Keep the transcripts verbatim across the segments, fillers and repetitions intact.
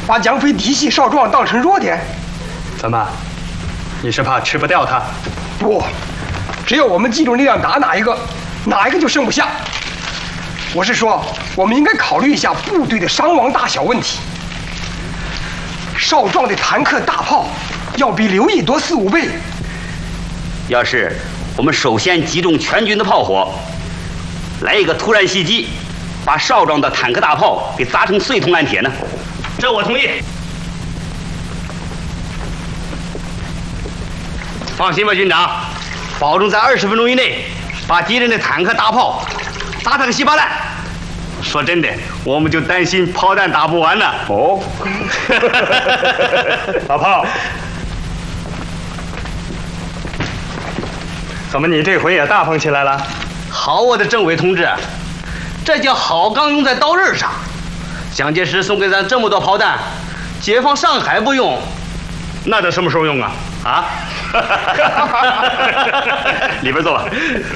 把蒋匪嫡系少壮当成弱点？ 怎么？你是怕吃不掉他？ 不，只有我们集中力量打哪一个，哪一个就剩不下。我是说，我们应该考虑一下部队的伤亡大小问题。少壮的坦克大炮要比刘毅多四五倍。 要是我们首先集中全军的炮火，来一个突然袭击，把少壮的坦克大炮给砸成碎铜烂铁呢？这我同意。放心吧，军长，保证在二十分钟以内把敌人的坦克大炮打成稀巴烂。说真的，我们就担心炮弹打不完呢。 哦，老炮，怎么你这回也大方起来了？ 好，我的政委同志，这叫好钢用在刀刃上。蒋介石送给咱这么多炮弹，解放上海不用，那得什么时候用啊？啊？里边坐吧。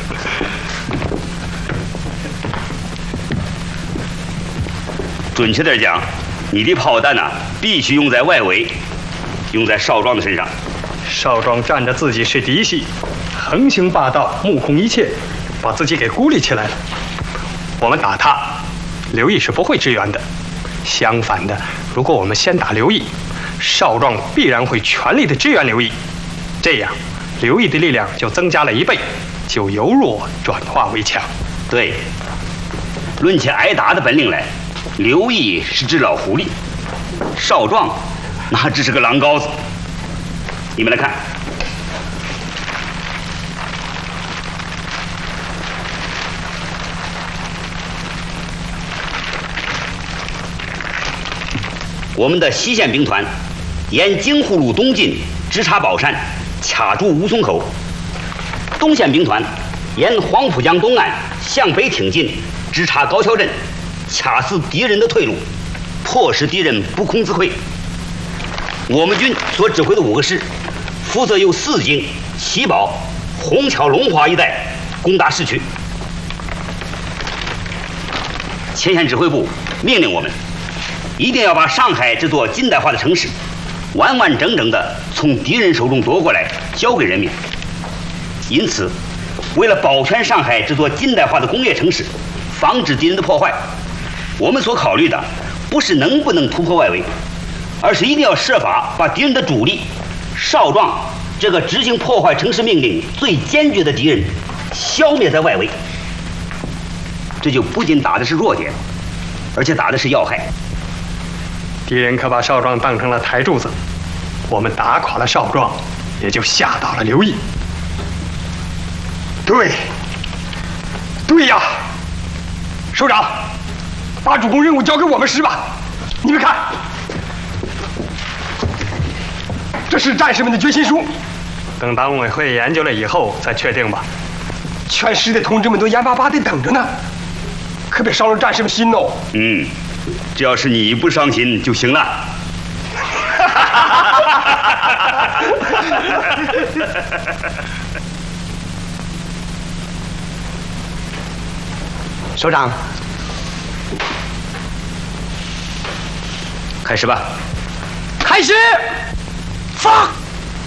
准确点讲，你的炮弹呢、啊，必须用在外围，用在少壮的身上。 少壮仗着自己是嫡系，横行霸道，目空一切，把自己给孤立起来了。我们打他，刘毅是不会支援的。相反的，如果我们先打刘毅，少壮必然会全力的支援刘毅，这样刘毅的力量就增加了一倍，就由弱转化为强。 对，论起挨打的本领来，刘毅是只老狐狸，少壮那只是个狼羔子。你们来看，我们的西线兵团沿京沪路东进，直插宝山，卡住吴淞口；东线兵团沿黄浦江东岸向北挺进，直插高桥镇，卡死敌人的退路，迫使敌人不攻自溃。我们军所指挥的五个师，负责由四京、齐宝、虹桥、龙华一带攻打市区。前线指挥部命令我们，一定要把上海这座近代化的城市，完完整整的从敌人手中夺过来，交给人民。因此，为了保全上海这座近代化的工业城市，防止敌人的破坏，我们所考虑的不是能不能突破外围，而是一定要设法把敌人的主力少壮这个执行破坏城市命令最坚决的敌人消灭在外围。这就不仅打的是弱点，而且打的是要害。 敌人可把少壮当成了台柱子，我们打垮了少壮，也就吓倒了刘毅。 对，对呀，首长，把主攻任务交给我们师吧。你们看，这是战士们的决心书。 等党委会研究了以后再确定吧。 全师的同志们都眼巴巴地等着呢，可别伤了战士们心哦。 嗯，只要是你不伤心就行了。首长，开始吧。 开始，放。